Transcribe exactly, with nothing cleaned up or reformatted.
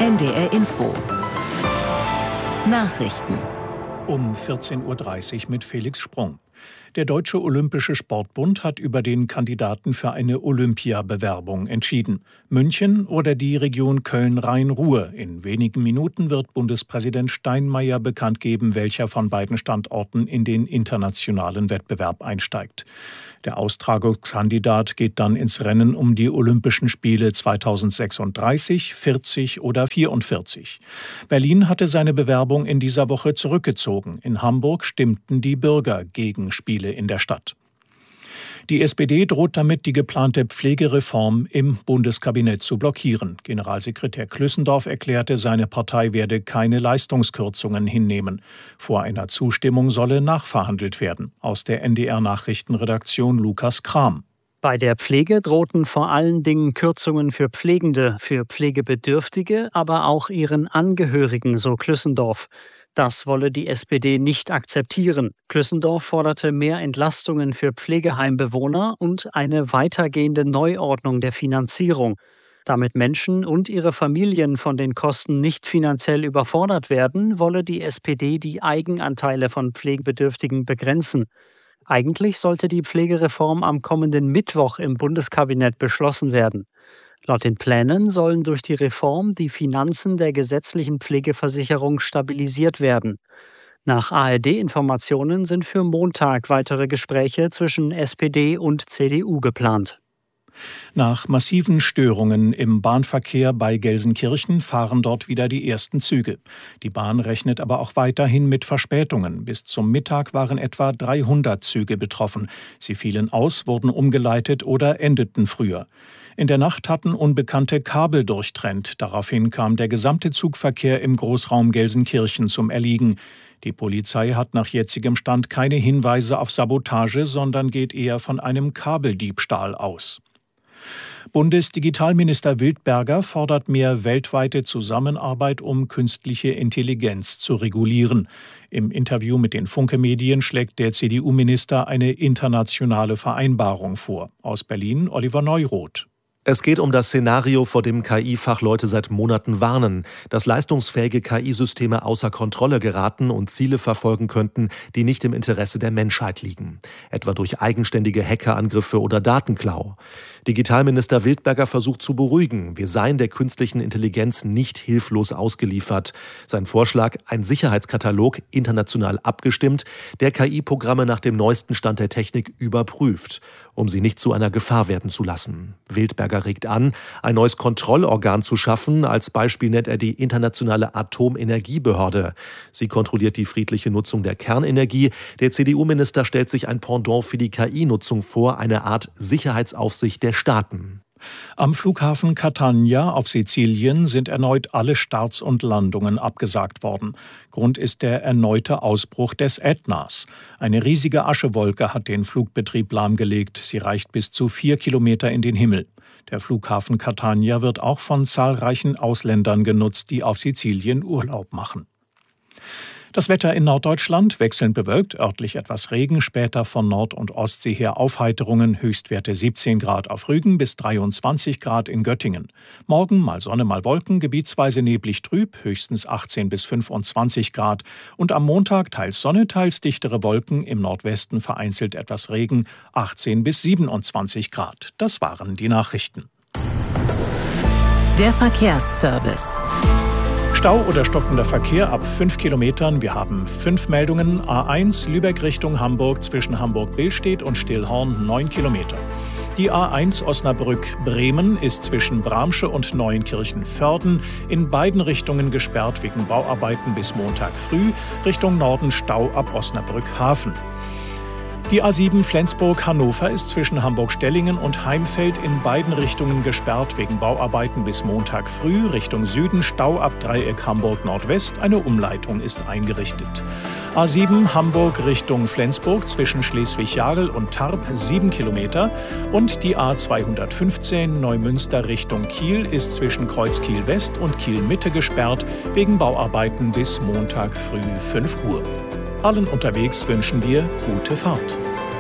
N D R Info. Nachrichten. Um vierzehn Uhr dreißig mit Felix Sprung. Der Deutsche Olympische Sportbund hat über den Kandidaten für eine Olympiabewerbung entschieden. München oder die Region Köln-Rhein-Ruhr. In wenigen Minuten wird Bundespräsident Steinmeier bekannt geben, welcher von beiden Standorten in den internationalen Wettbewerb einsteigt. Der Austragungskandidat geht dann ins Rennen um die Olympischen Spiele zweitausendsechsunddreißig, vierzig oder vierundvierzig. Berlin hatte seine Bewerbung in dieser Woche zurückgezogen. In Hamburg stimmten die Bürger gegen Spiele in der Stadt. Die S P D droht damit, die geplante Pflegereform im Bundeskabinett zu blockieren. Generalsekretär Klüssendorf erklärte, seine Partei werde keine Leistungskürzungen hinnehmen. Vor einer Zustimmung solle nachverhandelt werden. Aus der N D R-Nachrichtenredaktion Lukas Kram. Bei der Pflege drohten vor allen Dingen Kürzungen für Pflegende, für Pflegebedürftige, aber auch ihren Angehörigen, so Klüssendorf. Das wolle die S P D nicht akzeptieren. Klüssendorf forderte mehr Entlastungen für Pflegeheimbewohner und eine weitergehende Neuordnung der Finanzierung. Damit Menschen und ihre Familien von den Kosten nicht finanziell überfordert werden, wolle die S P D die Eigenanteile von Pflegebedürftigen begrenzen. Eigentlich sollte die Pflegereform am kommenden Mittwoch im Bundeskabinett beschlossen werden. Laut den Plänen sollen durch die Reform die Finanzen der gesetzlichen Pflegeversicherung stabilisiert werden. Nach A R D-Informationen sind für Montag weitere Gespräche zwischen S P D und C D U geplant. Nach massiven Störungen im Bahnverkehr bei Gelsenkirchen fahren dort wieder die ersten Züge. Die Bahn rechnet aber auch weiterhin mit Verspätungen. Bis zum Mittag waren etwa dreihundert Züge betroffen. Sie fielen aus, wurden umgeleitet oder endeten früher. In der Nacht hatten Unbekannte Kabel durchtrennt. Daraufhin kam der gesamte Zugverkehr im Großraum Gelsenkirchen zum Erliegen. Die Polizei hat nach jetzigem Stand keine Hinweise auf Sabotage, sondern geht eher von einem Kabeldiebstahl aus. Bundesdigitalminister Wildberger fordert mehr weltweite Zusammenarbeit, um künstliche Intelligenz zu regulieren. Im Interview mit den Funke-Medien schlägt der C D U-Minister eine internationale Vereinbarung vor. Aus Berlin Oliver Neuroth. Es geht um das Szenario, vor dem K I-Fachleute seit Monaten warnen, dass leistungsfähige K I-Systeme außer Kontrolle geraten und Ziele verfolgen könnten, die nicht im Interesse der Menschheit liegen, etwa durch eigenständige Hackerangriffe oder Datenklau. Digitalminister Wildberger versucht zu beruhigen, wir seien der künstlichen Intelligenz nicht hilflos ausgeliefert. Sein Vorschlag, ein Sicherheitskatalog, international abgestimmt, der K I-Programme nach dem neuesten Stand der Technik überprüft, um sie nicht zu einer Gefahr werden zu lassen. Wildberger regt an, ein neues Kontrollorgan zu schaffen. Als Beispiel nennt er die Internationale Atomenergiebehörde. Sie kontrolliert die friedliche Nutzung der Kernenergie. Der C D U-Minister stellt sich ein Pendant für die K I-Nutzung vor, eine Art Sicherheitsaufsicht der Staaten. Am Flughafen Catania auf Sizilien sind erneut alle Starts und Landungen abgesagt worden. Grund ist der erneute Ausbruch des Ätnas. Eine riesige Aschewolke hat den Flugbetrieb lahmgelegt. Sie reicht bis zu vier Kilometer in den Himmel. Der Flughafen Catania wird auch von zahlreichen Ausländern genutzt, die auf Sizilien Urlaub machen. Das Wetter in Norddeutschland wechselnd bewölkt, örtlich etwas Regen, später von Nord- und Ostsee her Aufheiterungen, Höchstwerte siebzehn Grad auf Rügen bis dreiundzwanzig Grad in Göttingen. Morgen mal Sonne, mal Wolken, gebietsweise neblig trüb, höchstens achtzehn bis fünfundzwanzig Grad. Und am Montag teils Sonne, teils dichtere Wolken, im Nordwesten vereinzelt etwas Regen, achtzehn bis siebenundzwanzig Grad. Das waren die Nachrichten. Der Verkehrsservice. Stau oder stockender Verkehr ab fünf Kilometern. Wir haben fünf Meldungen. A eins Lübeck Richtung Hamburg zwischen Hamburg-Billstedt und Stillhorn neun Kilometer. Die A eins Osnabrück-Bremen ist zwischen Bramsche und Neuenkirchen-Vörden in beiden Richtungen gesperrt wegen Bauarbeiten bis Montag früh. Richtung Norden Stau ab Osnabrück-Hafen. Die A sieben Flensburg-Hannover ist zwischen Hamburg-Stellingen und Heimfeld in beiden Richtungen gesperrt wegen Bauarbeiten bis Montag früh. Richtung Süden Stau ab Dreieck Hamburg-Nordwest. Eine Umleitung ist eingerichtet. A sieben Hamburg Richtung Flensburg zwischen Schleswig-Jagel und Tarp sieben Kilometer. Und die A zweihundertfünfzehn Neumünster Richtung Kiel ist zwischen Kreuz Kiel-West und Kiel-Mitte gesperrt wegen Bauarbeiten bis Montag früh fünf Uhr. Allen unterwegs wünschen wir gute Fahrt.